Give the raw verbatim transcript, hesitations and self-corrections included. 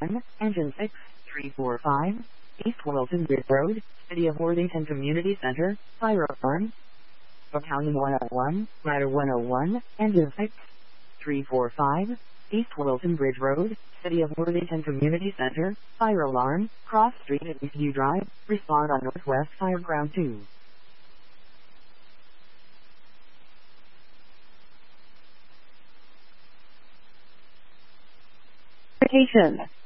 one, Engine six, three four five, East Wilson Bridge Road, City of Worthington Community Center, Fire alarm. Battalion one oh one, Ladder one oh one, Engine six, three four five, East Wilson Bridge Road, City of Worthington Community Center, Fire alarm, Cross Street at Eastview Drive, respond on Northwest Fireground two. Vacation.